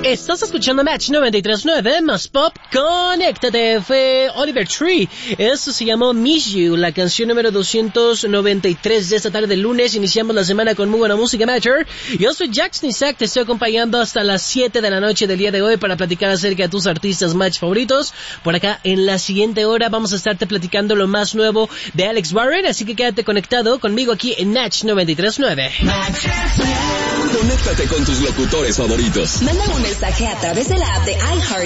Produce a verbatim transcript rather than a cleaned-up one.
Estás escuchando Match noventa y tres punto nueve más Pop. Conéctate. Fue Oliver Tree. Esto se llamó Miss You, la canción número doscientos noventa y tres de esta tarde de lunes. Iniciamos la semana con muy buena música, Matcher. Yo soy Jax Nisak, te estoy acompañando hasta las siete de la noche del día de hoy para platicar acerca de tus artistas Match favoritos. Por acá, en la siguiente hora, vamos a estarte platicando lo más nuevo de Alex Warren, así que quédate conectado conmigo aquí en Match noventa y tres punto nueve. Conéctate con tus locutores favoritos. Manda un mensaje a través de la app de iHeart